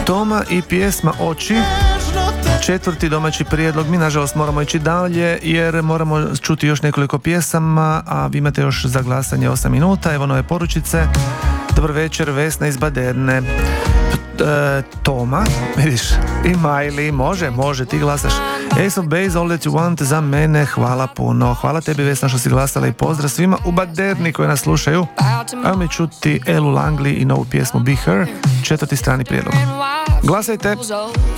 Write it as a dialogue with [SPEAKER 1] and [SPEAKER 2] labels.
[SPEAKER 1] Toma i pjesma Oči, 4. domaći prijedlog. Mi nažalost moramo ići dalje jer moramo čuti još nekoliko pjesama, a vi imate još za glasanje 8 minuta. Evo nove poručice. Dobar večer, Vesna iz Baderne. Toma, vidiš, i Miley, može, ti glasaš. Ace of Base, All That You Want za mene, hvala puno. Hvala tebi, Vesna, što si glasala i pozdrav svima u Baderni koji nas slušaju. Ajmo mi čuti Elu Langley i novu pjesmu Be Her, 4. strani prijedlog. Glasajte.